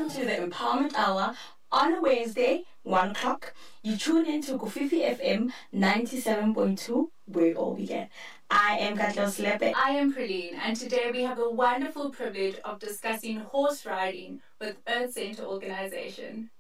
welcome to the Empowerment Hour on a Wednesday, 1 o'clock. You tune in to Kofifi FM 97.2, where it all began. I am Katla Slepe. I am Praline, and today we have the wonderful privilege of discussing horse riding with Earth Center Organization.